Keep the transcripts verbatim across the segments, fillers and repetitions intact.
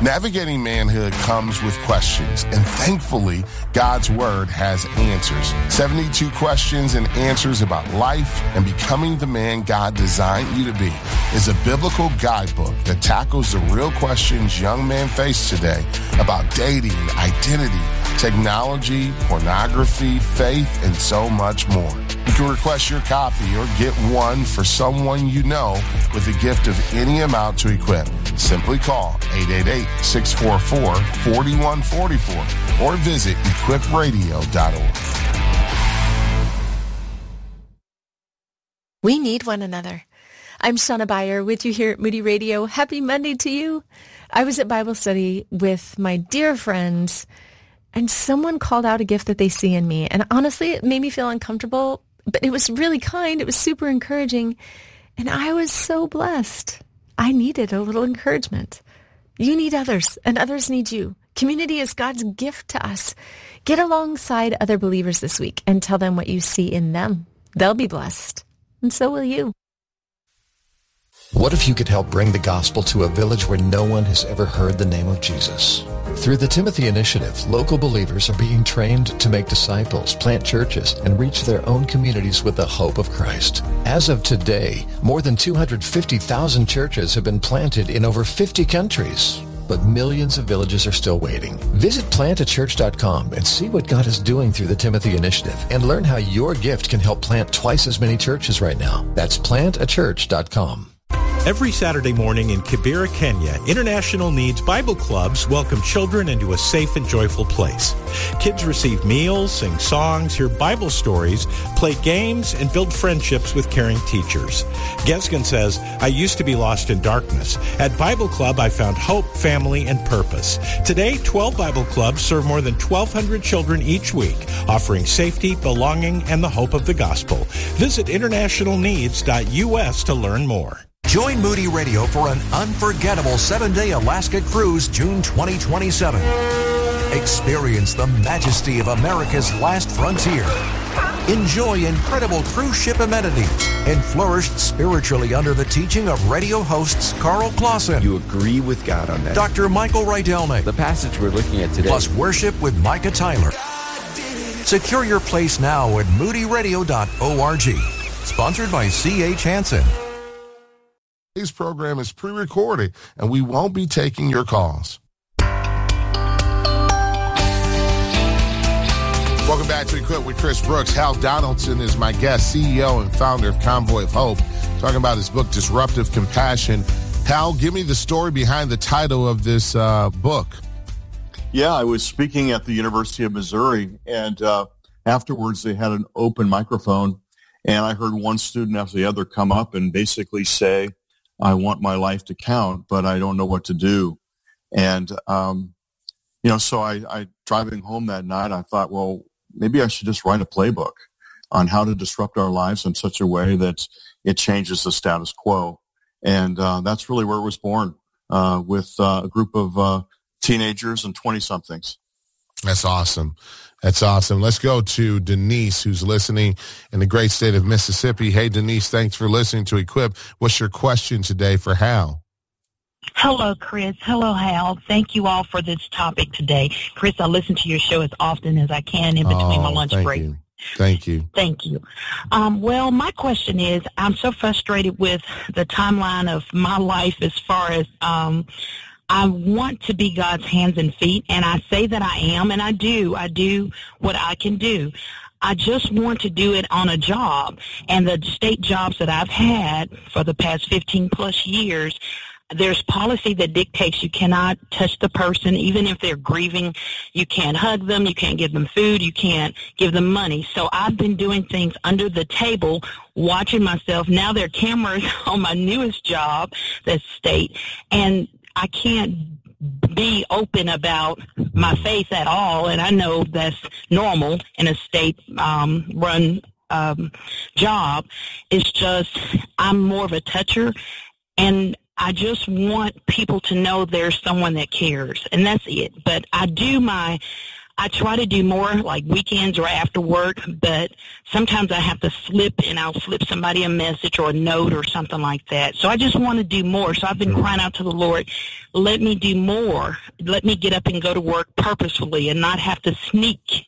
Navigating manhood comes with questions, and thankfully, God's Word has answers. seventy-two questions and answers about life and becoming the man God designed you to be is a biblical guidebook that tackles the real questions young men face today about dating, identity, technology, pornography, faith, and so much more. You can request your copy or get one for someone you know with a gift of any amount to equip. Simply call eight eight eight, six four four, four one four four or visit equip radio dot org. We need one another. I'm Shauna Beyer with you here at Moody Radio. Happy Monday to you. I was at Bible study with my dear friends, and someone called out a gift that they see in me. And honestly, it made me feel uncomfortable, but it was really kind. It was super encouraging. And I was so blessed. I needed a little encouragement. You need others, and others need you. Community is God's gift to us. Get alongside other believers this week and tell them what you see in them. They'll be blessed, and so will you. What if you could help bring the gospel to a village where no one has ever heard the name of Jesus? Through the Timothy Initiative, local believers are being trained to make disciples, plant churches, and reach their own communities with the hope of Christ. As of today, more than two hundred fifty thousand churches have been planted in over fifty countries. But millions of villages are still waiting. Visit plant a church dot com and see what God is doing through the Timothy Initiative and learn how your gift can help plant twice as many churches right now. That's plant a church dot com. Every Saturday morning in Kibera, Kenya, International Needs Bible Clubs welcome children into a safe and joyful place. Kids receive meals, sing songs, hear Bible stories, play games, and build friendships with caring teachers. Gesgen says, I used to be lost in darkness. At Bible Club, I found hope, family, and purpose. Today, twelve Bible Clubs serve more than twelve hundred children each week, offering safety, belonging, and the hope of the gospel. Visit international needs dot U S to learn more. Join Moody Radio for an unforgettable seven-day Alaska cruise June twenty twenty-seven. Experience the majesty of America's last frontier. Enjoy incredible cruise ship amenities and flourish spiritually under the teaching of radio hosts Carl Clausen. You agree with God on that. Doctor Michael Rydelnik. The passage we're looking at today. Plus worship with Micah Tyler. Secure your place now at moody radio dot org. Sponsored by C H Hansen. Today's program is pre-recorded, and we won't be taking your calls. Welcome back to Equip with Chris Brooks. Hal Donaldson is my guest, C E O and founder of Convoy of Hope, talking about his book, Disruptive Compassion. Hal, give me the story behind the title of this uh, book. Yeah, I was speaking at the University of Missouri, and uh, afterwards they had an open microphone, and I heard one student after the other come up and basically say, I want my life to count, but I don't know what to do. And, um, you know, so I, I, driving home that night, I thought, well, maybe I should just write a playbook on how to disrupt our lives in such a way that it changes the status quo. And uh, that's really where it was born, uh, with uh, a group of uh, teenagers and twenty-somethings. That's awesome. That's awesome. Let's go to Denise, who's listening in the great state of Mississippi. Hey, Denise, thanks for listening to Equip. What's your question today for Hal? Hello, Chris. Hello, Hal. Thank you all for this topic today. Chris, I listen to your show as often as I can in between oh, my lunch thank break. You. Thank you. Thank you. Um, well, my question is, I'm so frustrated with the timeline of my life as far as um, I want to be God's hands and feet, and I say that I am, and I do. I do what I can do. I just want to do it on a job, and the state jobs that I've had for the past fifteen plus years, there's policy that dictates you cannot touch the person, even if they're grieving. You can't hug them. You can't give them food. You can't give them money. So I've been doing things under the table, watching myself. Now there are cameras on my newest job, that's state, and I can't be open about my faith at all. And I know that's normal in a state-run um, um, job. It's just I'm more of a toucher, and I just want people to know there's someone that cares, and that's it. But I do my I try to do more like weekends or after work, but sometimes I have to slip and I'll slip somebody a message or a note or something like that. So I just want to do more. So I've been crying out to the Lord, let me do more. Let me get up and go to work purposefully and not have to sneak.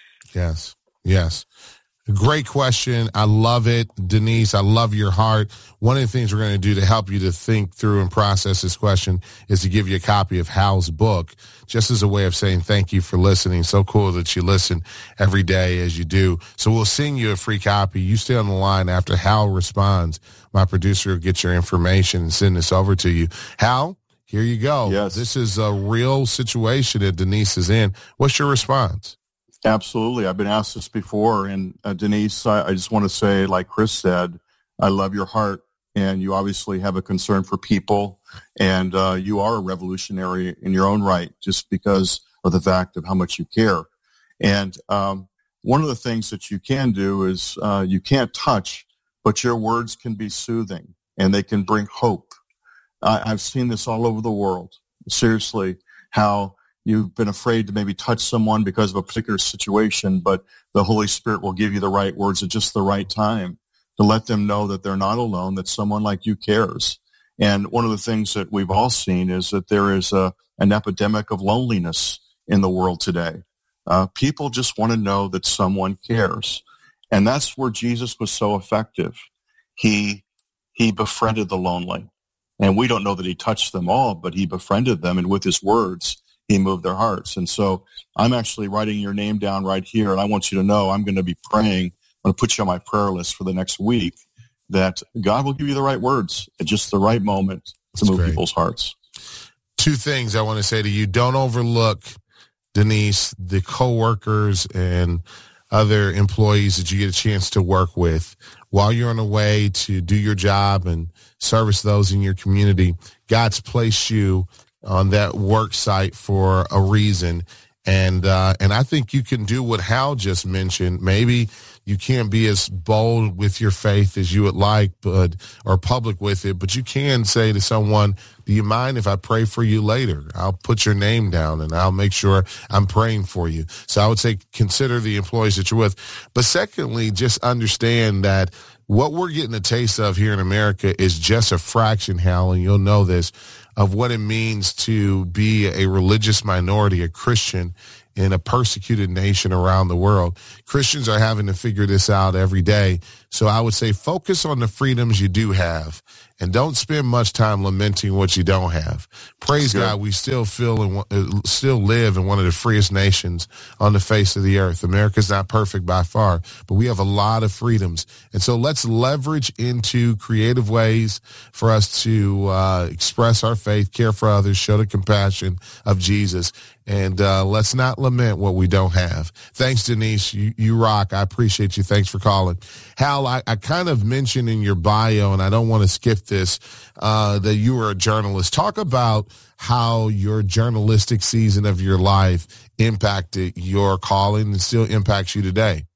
Yes, yes. Great question. I love it. Denise, I love your heart. One of the things we're going to do to help you to think through and process this question is to give you a copy of Hal's book, just as a way of saying thank you for listening. So cool that you listen every day as you do. So we'll send you a free copy. You stay on the line after Hal responds. My producer will get your information and send this over to you. Hal, here you go. Yes. This is a real situation that Denise is in. What's your response? Absolutely. I've been asked this before. And uh, Denise, I, I just want to say, like Chris said, I love your heart. And you obviously have a concern for people. And uh, you are a revolutionary in your own right, just because of the fact of how much you care. And um, one of the things that you can do is uh, you can't touch, but your words can be soothing and they can bring hope. I, I've seen this all over the world. Seriously, how you've been afraid to maybe touch someone because of a particular situation, but the Holy Spirit will give you the right words at just the right time to let them know that they're not alone, that someone like you cares. And one of the things that we've all seen is that there is a, an epidemic of loneliness in the world today. Uh, people just want to know that someone cares. And that's where Jesus was so effective. He, he befriended the lonely. And we don't know that he touched them all, but he befriended them. And with his words, he moved their hearts. And so I'm actually writing your name down right here. And I want you to know I'm going to be praying. I'm going to put you on my prayer list for the next week, that God will give you the right words at just the right moment to That's move great. people's hearts. Two things I want to say to you. Don't overlook, Denise, the coworkers and other employees that you get a chance to work with while you're on the way to do your job and service those in your community. God's placed you on that work site for a reason. And, uh, and I think you can do what Hal just mentioned. Maybe you can't be as bold with your faith as you would like, but, or public with it, but you can say to someone, do you mind if I pray for you later? I'll put your name down and I'll make sure I'm praying for you. So I would say consider the employees that you're with. But secondly, just understand that what we're getting a taste of here in America is just a fraction, Hal, and you'll know this, of what it means to be a religious minority, a Christian in a persecuted nation around the world. Christians are having to figure this out every day. So I would say focus on the freedoms you do have and don't spend much time lamenting what you don't have. Praise God, we still feel and uh, still live in one of the freest nations on the face of the earth. America's not perfect by far, but we have a lot of freedoms. And so let's leverage into creative ways for us to uh, express our faith, care for others, show the compassion of Jesus. And uh, let's not lament what we don't have. Thanks, Denise. You, you rock. I appreciate you. Thanks for calling. Hal, I, I kind of mentioned in your bio, and I don't want to skip this, uh, that you were a journalist. Talk about how your journalistic season of your life impacted your calling and still impacts you today.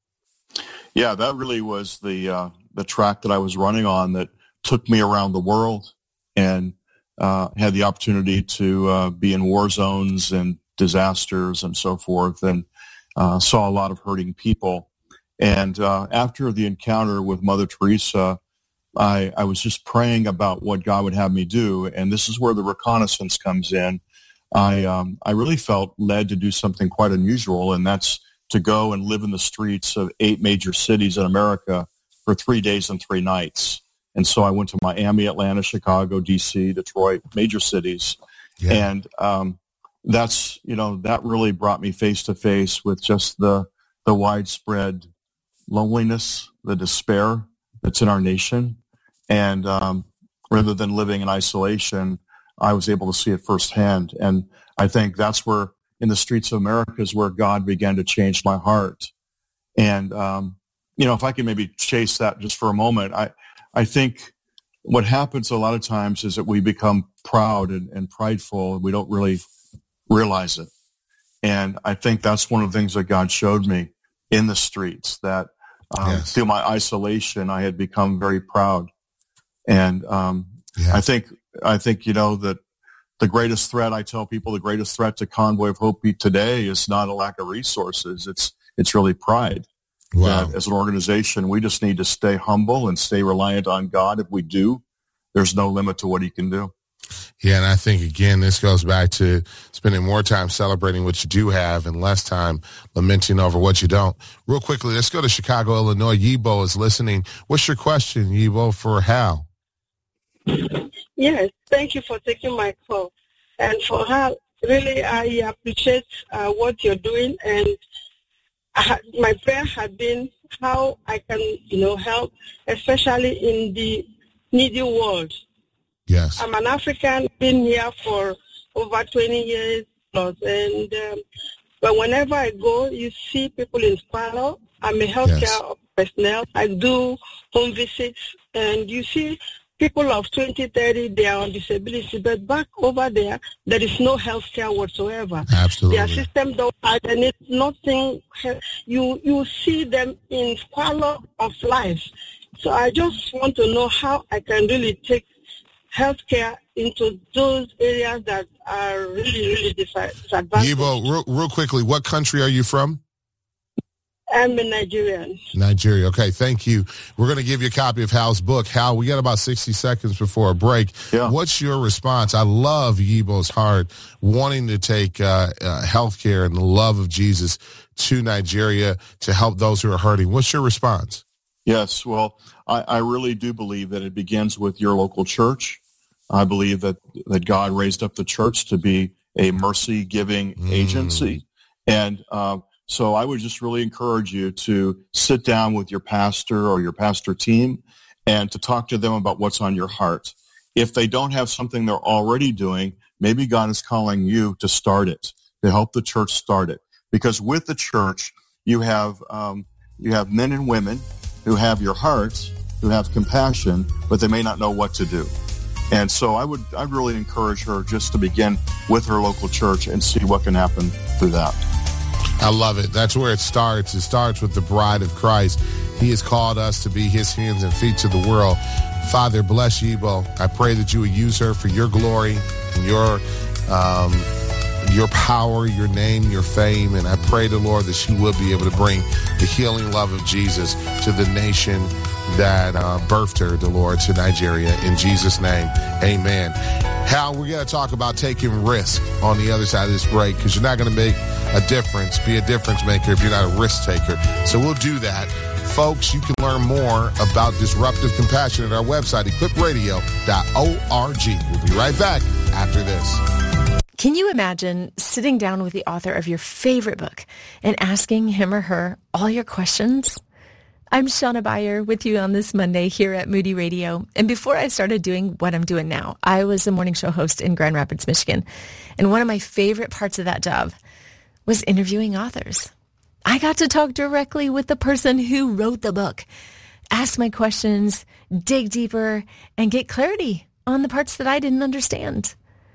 Yeah, that really was the uh, the track that I was running on that took me around the world, and uh, had the opportunity to uh, be in war zones and disasters and so forth, and uh, saw a lot of hurting people. And uh, after the encounter with Mother Teresa, I, I was just praying about what God would have me do, and this is where the reconnaissance comes in. I um, I really felt led to do something quite unusual, and that's to go and live in the streets of eight major cities in America for three days and three nights. And so I went to Miami, Atlanta, Chicago, D C, Detroit, major cities. Yeah. And um, that's, you know, that really brought me face to face with just the the widespread loneliness, the despair that's in our nation. And um, rather than living in isolation, I was able to see it firsthand. And I think that's where, in the streets of America, is where God began to change my heart. And, um, you know, if I can maybe chase that just for a moment, I, I think what happens a lot of times is that we become proud and, and prideful, and we don't really realize it. And I think that's one of the things that God showed me in the streets, that um, yes. through my isolation, I had become very proud. And um, yeah. I think, I think, you know, that the greatest threat, I tell people, the greatest threat to Convoy of Hope today is not a lack of resources. It's it's really pride. Wow. That as an organization, we just need to stay humble and stay reliant on God. If we do, there's no limit to what he can do. Yeah, and I think, again, this goes back to spending more time celebrating what you do have and less time lamenting over what you don't. Real quickly, let's go to Chicago, Illinois. Yibo is listening. What's your question, Yibo, for Hal? Yes, thank you for taking my call. And for Hal, really, I appreciate uh, what you're doing. And I, my prayer had been how I can, you know, help, especially in the needy world. Yes. I'm an African, been here for over twenty years plus. And um, but whenever I go, you see people in squalor. I'm a healthcare yes. personnel. I do home visits, and you see people of twenty, thirty, they are on disability, but back over there, there is no health care whatsoever. Absolutely. Their system don't add, and it's nothing. You, you see them in squalor of life. So I just want to know how I can really take health care into those areas that are really, really disadvantaged. Yibo, real, real quickly, what country are you from? I'm a Nigerian. Nigeria. Okay, thank you. We're going to give you a copy of Hal's book. Hal, we got about sixty seconds before a break. Yeah. What's your response? I love Yibo's heart, wanting to take uh, uh, healthcare and the love of Jesus to Nigeria to help those who are hurting. What's your response? Yes, well, I, I really do believe that it begins with your local church. I believe that, that God raised up the church to be a mercy-giving mm. agency. And uh, so I would just really encourage you to sit down with your pastor or your pastor team and to talk to them about what's on your heart. If they don't have something they're already doing, maybe God is calling you to start it, to help the church start it. Because with the church, you have um, you have men and women who have your heart, who have compassion, but they may not know what to do. And so I would I'd really encourage her just to begin with her local church and see what can happen through that. I love it. That's where it starts. It starts with the bride of Christ. He has called us to be his hands and feet to the world. Father, bless Yibo. I pray that you would use her for your glory and your um, your power, your name, your fame. And I pray the Lord that she will be able to bring the healing love of Jesus to the nation that uh, birthed her, the Lord, to Nigeria. In Jesus' name, amen. Hal, we're going to talk about taking risk on the other side of this break, because you're not going to make a difference, be a difference maker if you're not a risk taker. So we'll do that. Folks, you can learn more about disruptive compassion at our website, equip radio dot org. We'll be right back after this. Can you imagine sitting down with the author of your favorite book and asking him or her all your questions? I'm Shauna Beyer with you on this Monday here at Moody Radio. And before I started doing what I'm doing now, I was a morning show host in Grand Rapids, Michigan. And one of my favorite parts of that job was interviewing authors. I got to talk directly with the person who wrote the book, ask my questions, dig deeper, and get clarity on the parts that I didn't understand.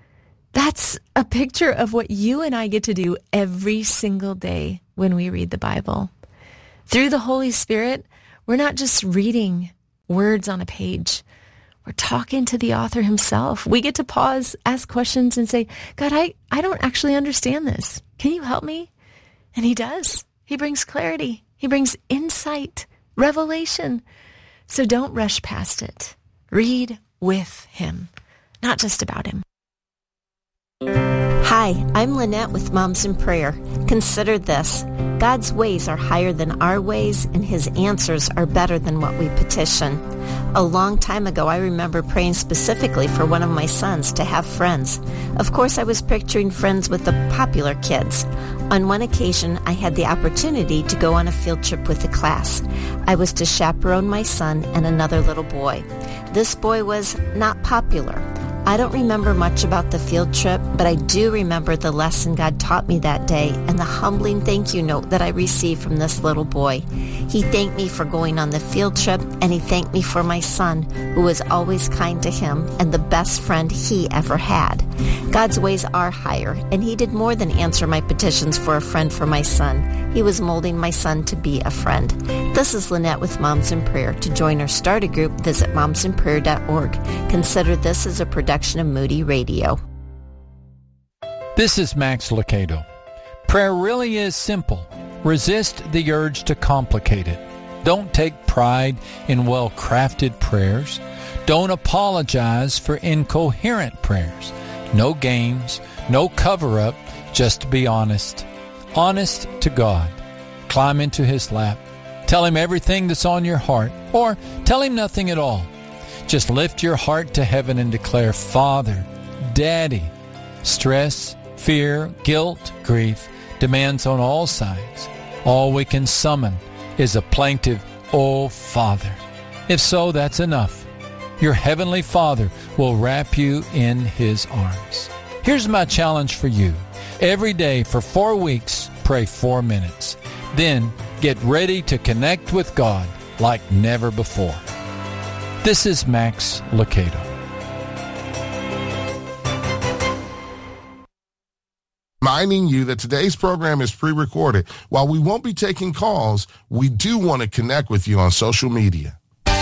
That's a picture of what you and I get to do every single day when we read the Bible. Through the Holy Spirit, we're not just reading words on a page. We're talking to the author himself. We get to pause, ask questions, and say, God, I, I don't actually understand this. Can you help me? And he does. He brings clarity. He brings insight, revelation. So don't rush past it. Read with him, not just about him. Hi, I'm Lynette with Moms in Prayer. Consider this. God's ways are higher than our ways, and his answers are better than what we petition. A long time ago, I remember praying specifically for one of my sons to have friends. Of course, I was picturing friends with the popular kids. On one occasion, I had the opportunity to go on a field trip with the class. I was to chaperone my son and another little boy. This boy was not popular. I don't remember much about the field trip, but I do remember the lesson God taught me that day and the humbling thank you note that I received from this little boy. He thanked me for going on the field trip, and he thanked me for my son, who was always kind to him and the best friend he ever had. God's ways are higher, and he did more than answer my petitions for a friend for my son. He was molding my son to be a friend. This is Lynette with Moms in Prayer. To join or start a group, visit moms in prayer dot org. Consider this as a production of Moody Radio. This is Max Lucado. Prayer really is simple. Resist the urge to complicate it. Don't take pride in well-crafted prayers. Don't apologize for incoherent prayers. No games, no cover-up, just be honest. Honest to God. Climb into His lap. Tell Him everything that's on your heart, or tell Him nothing at all. Just lift your heart to heaven and declare, Father, Daddy. Stress, fear, guilt, grief, demands on all sides. All we can summon is a plaintive, "Oh, Father." If so, that's enough. Your Heavenly Father will wrap you in His arms. Here's my challenge for you. Every day for four weeks, pray four minutes. Then get ready to connect with God like never before. This is Max Lucado. Reminding you that today's program is pre-recorded. While we won't be taking calls, we do want to connect with you on social media.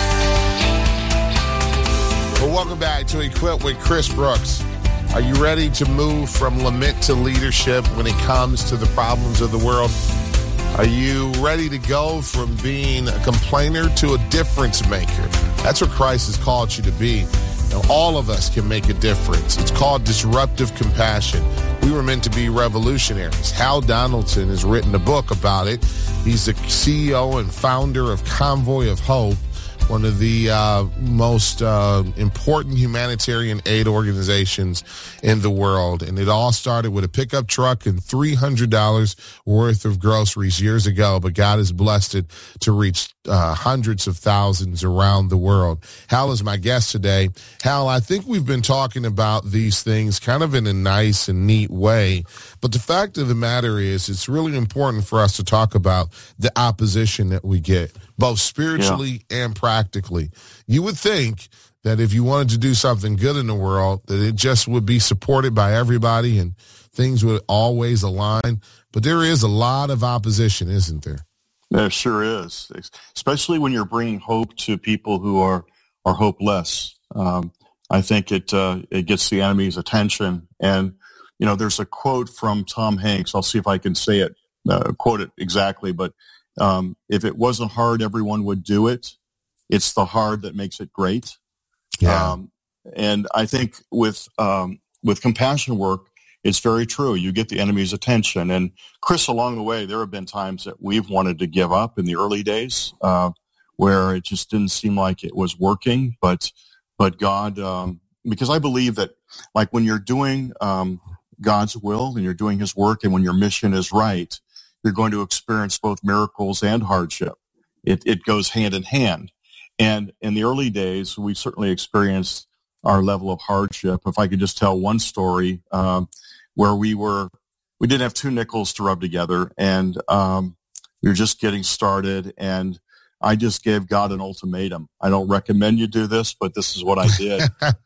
Well, welcome back to Equip with Chris Brooks. Are you ready to move from lament to leadership when it comes to the problems of the world? Are you ready to go from being a complainer to a difference maker? That's what Christ has called you to be. Now, all of us can make a difference. It's called disruptive compassion. We were meant to be revolutionaries. Hal Donaldson has written a book about it. He's the C E O and founder of Convoy of Hope, one of the uh, most uh, important humanitarian aid organizations in the world. And it all started with a pickup truck and three hundred dollars worth of groceries years ago. But God has blessed it to reach uh, hundreds of thousands around the world. Hal is my guest today. Hal, I think we've been talking about these things kind of in a nice and neat way. But the fact of the matter is, it's really important for us to talk about the opposition that we get, both spiritually yeah. and practically. You would think that if you wanted to do something good in the world, that it just would be supported by everybody and things would always align. But there is a lot of opposition, isn't there? There sure is, especially when you're bringing hope to people who are, are hopeless. Um, I think it uh, it gets the enemy's attention. And, you know, there's a quote from Tom Hanks. I'll see if I can say it, uh, quote it exactly, but Um, if it wasn't hard, everyone would do it. It's the hard that makes it great. Yeah. Um, and I think with um, with compassion work, it's very true. You get the enemy's attention. And Chris, along the way, there have been times that we've wanted to give up in the early days uh, where it just didn't seem like it was working. But but God, um, because I believe that, like, when you're doing um, God's will and you're doing His work, and when your mission is right, you're going to experience both miracles and hardship. It, it goes hand in hand. And in the early days, we certainly experienced our level of hardship. If I could just tell one story um, where we were, we didn't have two nickels to rub together, and um, we were just getting started, and I just gave God an ultimatum. I don't recommend you do this, but this is what I did.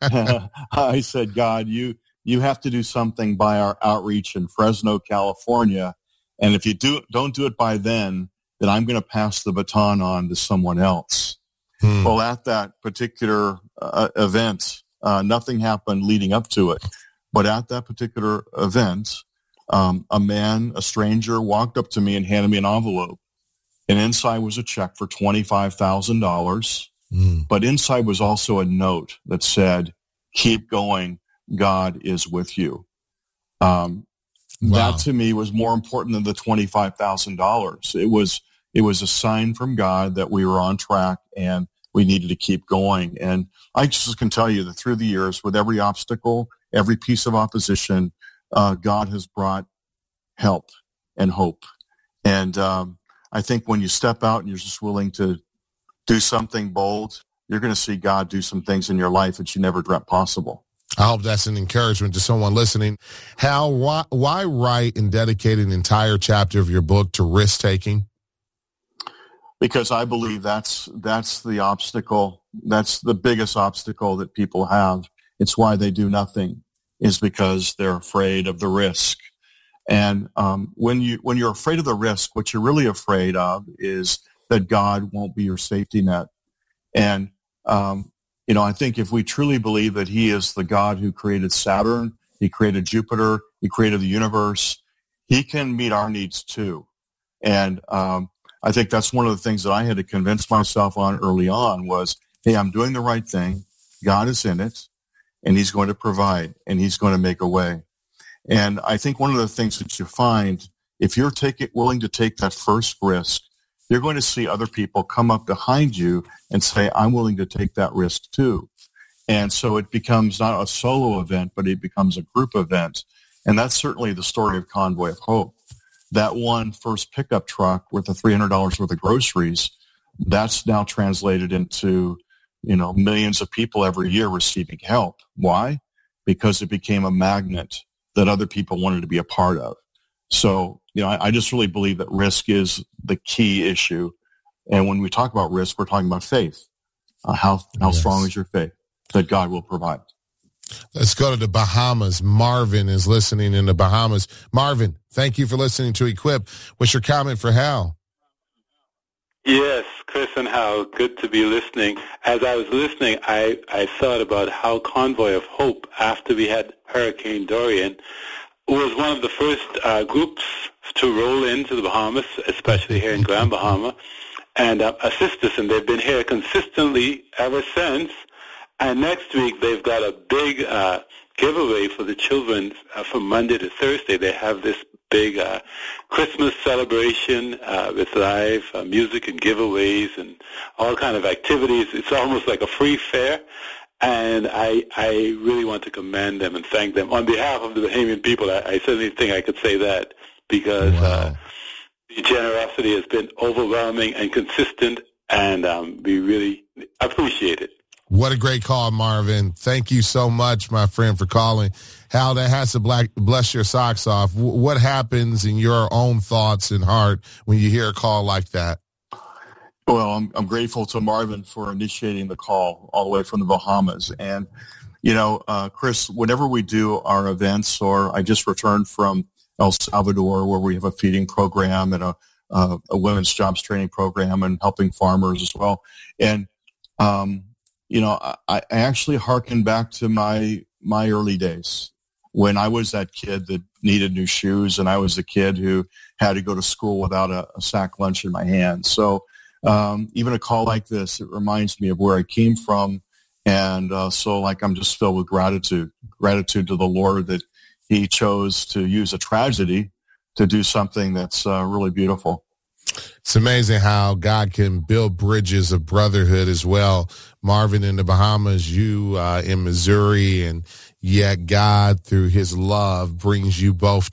I said, God, you you have to do something by our outreach in Fresno, California. And if you do, don't do it by then, then I'm going to pass the baton on to someone else. Hmm. Well, at that particular uh, event, uh, nothing happened leading up to it. But at that particular event, um, a man, a stranger, walked up to me and handed me an envelope. And inside was a check for twenty-five thousand dollars. Hmm. But inside was also a note that said, keep going, God is with you. Um, Wow. That to me was more important than the twenty-five thousand dollars. It was it was a sign from God that we were on track and we needed to keep going. And I just can tell you that through the years, with every obstacle, every piece of opposition, uh, God has brought help and hope. And um, I think when you step out and you're just willing to do something bold, you're going to see God do some things in your life that you never dreamt possible. I hope that's an encouragement to someone listening. Hal, why, why write and dedicate an entire chapter of your book to risk-taking? Because I believe that's that's the obstacle. That's the biggest obstacle that people have. It's why they do nothing, is because they're afraid of the risk. And um, when you when you're afraid of the risk, what you're really afraid of is that God won't be your safety net. And um, You know, I think if we truly believe that He is the God who created Saturn He created Jupiter. He created the universe. He can meet our needs too. And um, I think that's one of the things that I had to convince myself on early on was, hey, I'm doing the right thing. God is in it, and he's going to provide, and he's going to make a way. And I think one of the things that you find, if you're take it, willing to take that first risk, you're going to see other people come up behind you and say, I'm willing to take that risk too. And so it becomes not a solo event, but it becomes a group event. And that's certainly the story of Convoy of Hope. That one first pickup truck with the three hundred dollars worth of groceries, that's now translated into, you know, millions of people every year receiving help. Why? Because it became a magnet that other people wanted to be a part of. So, you know, I, I just really believe that risk is the key issue. And when we talk about risk, we're talking about faith. Uh, how how yes. strong is your faith that God will provide? Let's go to the Bahamas. Marvin is listening in the Bahamas. Marvin, thank you for listening to Equip. What's your comment for Hal? Yes, Chris and Hal, good to be listening. As I was listening, I, I thought about how Convoy of Hope, after we had Hurricane Dorian, was one of the first uh, groups to roll into the Bahamas, especially here in Grand Bahama, and uh, assist us. And they've been here consistently ever since. And next week, they've got a big uh, giveaway for the children uh, from Monday to Thursday. They have this big uh, Christmas celebration uh, with live uh, music and giveaways and all kind of activities. It's almost like a free fair. And I I really want to commend them and thank them. On behalf of the Bahamian people, I, I certainly think I could say that because wow. uh, the generosity has been overwhelming and consistent, and um, we really appreciate it. What a great call, Marvin. Thank you so much, my friend, for calling. Hal, that has to black, bless your socks off. W- what happens in your own thoughts and heart when you hear a call like that? Well, I'm, I'm grateful to Marvin for initiating the call all the way from the Bahamas. And, you know, uh, Chris, whenever we do our events, or I just returned from El Salvador where we have a feeding program and a, uh, a women's jobs training program and helping farmers as well. And, um, you know, I, I actually hearken back to my my early days when I was that kid that needed new shoes, and I was a kid who had to go to school without a, a sack lunch in my hand. So um, even a call like this, it reminds me of where I came from, and uh, so like I'm just filled with gratitude, gratitude to the Lord that He chose to use a tragedy to do something that's uh, really beautiful. It's amazing how God can build bridges of brotherhood as well. Marvin in the Bahamas, you uh, in Missouri, and yet God, through His love, brings you both